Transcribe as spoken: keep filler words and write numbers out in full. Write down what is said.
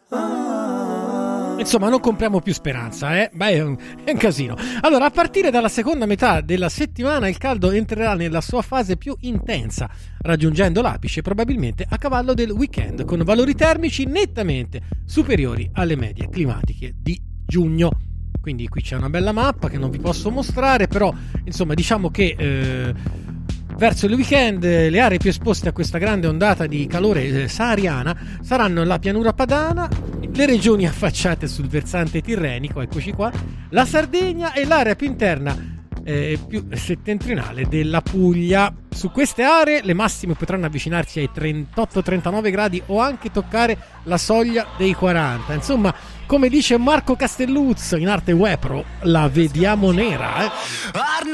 Insomma, non compriamo più speranza, eh? Beh, è un, è un casino. Allora, a partire dalla seconda metà della settimana il caldo entrerà nella sua fase più intensa, raggiungendo l'apice probabilmente a cavallo del weekend, con valori termici nettamente superiori alle medie climatiche di giugno. Quindi qui c'è una bella mappa che non vi posso mostrare, però insomma diciamo che eh, verso il weekend le aree più esposte a questa grande ondata di calore eh, sahariana saranno la pianura padana, le regioni affacciate sul versante tirrenico, eccoci qua, la Sardegna e l'area più interna eh, più settentrionale della Puglia. Su queste aree le massime potranno avvicinarsi ai trentotto trentanove gradi o anche toccare la soglia dei quaranta. Insomma, come dice Marco Castelluzzo in arte Wepro, la vediamo nera, eh?